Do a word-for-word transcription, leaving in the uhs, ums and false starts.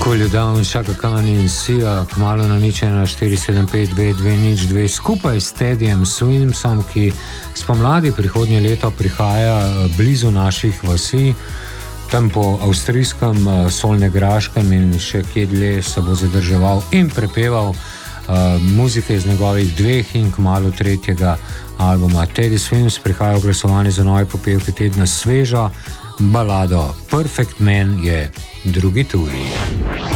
Cool Down, Chaka Khan in Sia, kmalu na nič ena štiri sedem pet dve dve nič dve skupaj s Teddyjem Swimsom, ki spomladi prihodnje leto prihaja blizu naših vasi, tam po avstrijskem Solnegraškem in še kje dlje se bo zadrževal in prepeval uh, muzike iz njegovih dveh in kmalu tretjega albuma. Teddy Swims prihaja v glasovanje za nove popevke tedna sveža balado Perfect Man je drugi turi.